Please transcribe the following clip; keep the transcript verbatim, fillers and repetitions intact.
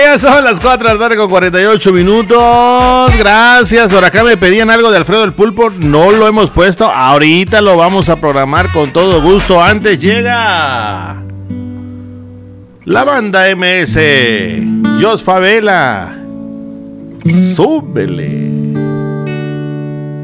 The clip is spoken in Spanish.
ya son las cuatro de la tarde con cuarenta y ocho minutos. Gracias. Por acá me pedían algo de Alfredo el Pulpo. No lo hemos puesto. Ahorita lo vamos a programar con todo gusto. Antes llega la banda M S. Jos Favela. Súbele.